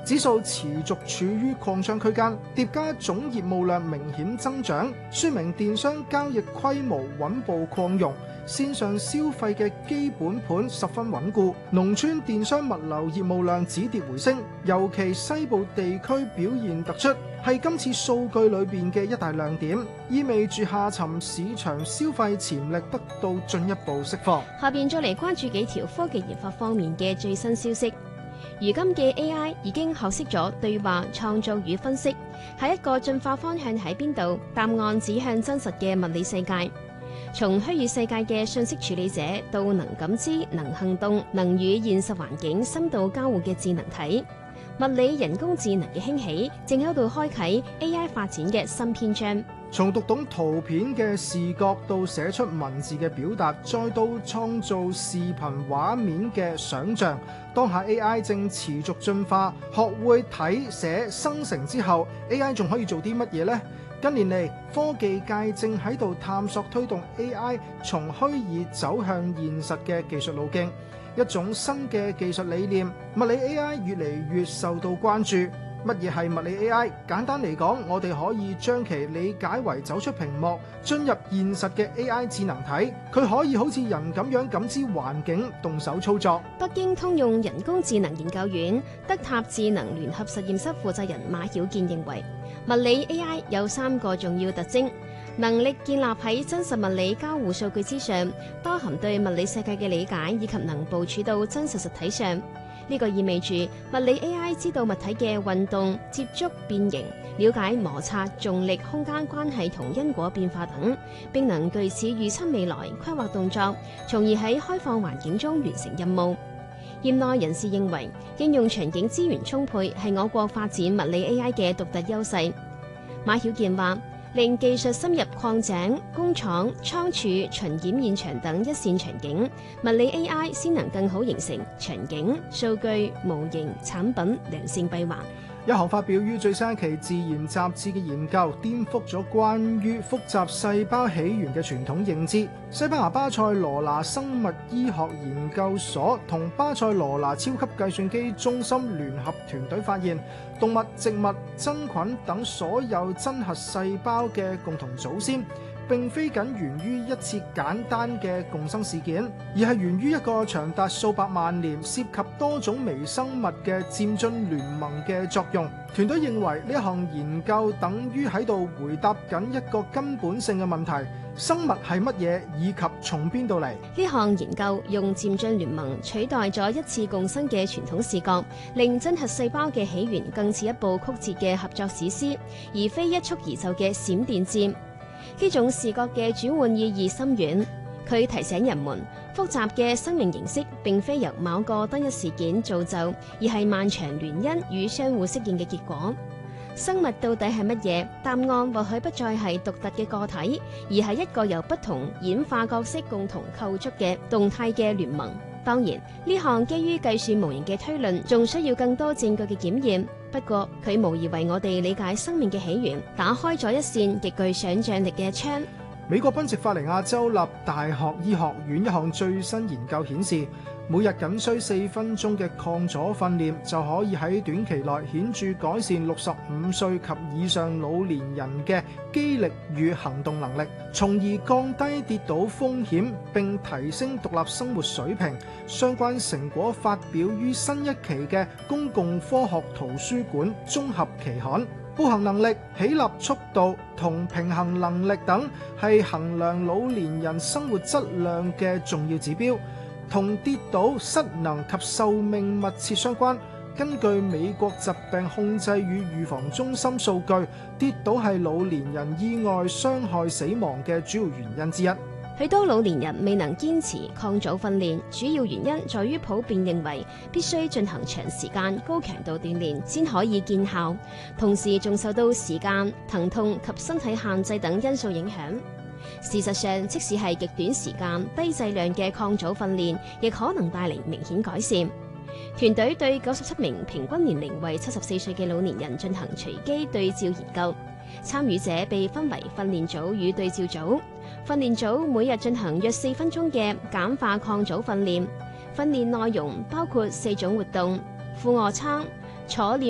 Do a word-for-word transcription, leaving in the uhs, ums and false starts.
指數持續處於擴張區間，疊加總業務量明顯增長，說明電商交易規模穩步擴容，線上消費嘅基本盤十分穩固。農村電商物流業務量止跌回升，尤其西部地區表現突出，係今次數據裏邊嘅一大亮點，意味住下沉市場消費潛力得到進一步釋放。 下邊再嚟關注幾條科技研發方面嘅最新消息。如今嘅 A I 已經學識咗對話創造與分析，下一個進化方向喺邊度？答案指向真實嘅物理世界。從虛擬世界嘅信息處理者到能感知、能行動、能與現實環境深度交互嘅智能體，物理人工智能嘅興起正喺度開啟 A I 發展嘅新篇章。 從讀懂圖片嘅視覺到寫出文字嘅表達，再到創造視頻畫面嘅想像，當下 A I 正持續進化。學會睇、寫、生成之後 ，A I 仲可以做啲乜嘢呢？近年嚟，科技界正喺度探索推動 A I 從虛擬走向現實嘅技術路徑，一種新嘅技術理念，物理 A I 越嚟越受到關注。乜嘢係物理 A I？ 簡單嚟講，我哋可以將其理解為走出屏幕，進入現實嘅 A I 智能體。佢可以好似人咁樣感知環境，動手操作。 北京通用人工智能研究院德塔智能聯合實驗室負責人馬曉健認為，物理 A I 有三個重要特徵：能力建立喺真實物理交互數據之上，包含對物理世界嘅理解，以及能部署到真實實體上。呢個意味住物理 A I 知道物體嘅運動、接觸、變形，了解摩擦、重力、空間關係同因果變化等，並能據此預測未來、規劃動作，從而喺開放環境中完成任務。業內人士認為，應用場景資源充沛係我國發展物理 A I 嘅獨特優勢。馬曉健話，令技術深入礦井、工廠、倉儲、巡檢現場等一線場景，物理 A I 先能更好形成場景、數據、模型、產品良性閉環。 一項發表於最新一期《自然》雜誌嘅研究，顛覆咗關於複雜細胞起源嘅傳統認知。西班牙巴塞羅那生物醫學研究所同巴塞羅那超級計算機中心聯合團隊發現，動物、植物、真菌等所有真核細胞嘅共同祖先，並非僅源於一次簡單嘅共生事件，而係源於一個長達數百萬年、涉及多種微生物嘅漸進聯盟嘅作用。團隊認為呢項研究等於喺度回答緊一個根本性嘅問題：生物係乜嘢，以及從邊度嚟？ 呢項研究用漸進聯盟取代咗一次共生嘅傳統視覺，令真核細胞嘅起源更似一部曲折嘅合作史詩，而非一蹴而就嘅閃電戰。呢種視覺嘅轉換意義深遠，佢提醒人們，複雜嘅生命形式並非由某個單一事件造就，而係漫長聯姻與相互適應嘅結果。生物到底係乜嘢？答案或許不再係獨特嘅個體，而係一個由不同演化角色共同構築嘅動態嘅聯盟。當然，呢項基於計算模型嘅推論仲需要更多證據嘅檢驗。不過，佢無疑為我哋理解生命嘅起源打開咗一扇極具想像力嘅窗。 美國賓夕法尼亞州立大學醫學院一項最新研究顯示，每日僅需四分鐘嘅抗阻訓練就可以喺短期內顯著改善六十五歲及以上老年人嘅肌力與行動能力，從而降低跌倒風險並提升獨立生活水平。相關成果發表於新一期嘅公共科學圖書館綜合期刊。步行能力、起立速度同平衡能力等係衡量老年人生活質量嘅重要指標，同跌倒、失能及壽命密切相關。根據美國疾病控制與預防中心數據，跌倒係老年人意外傷害死亡嘅主要原因之一。 許多老年人未能堅持抗阻訓練，主要原因在於普遍認為必須進行長時間高強度鍛煉先可以見效，同時仲受到時間、疼痛及身體限制等因素影響。事實上，即使係極短時間、低劑量嘅抗阻訓練，亦可能帶嚟明顯改善。團隊對九十七名平均年齡為七十四歲嘅老年人進行隨機對照研究，參與者被分為訓練組與對照組。訓練組每日進行約四分鐘嘅簡化抗阻訓練，訓練內容包括四種活動：俯臥撐、坐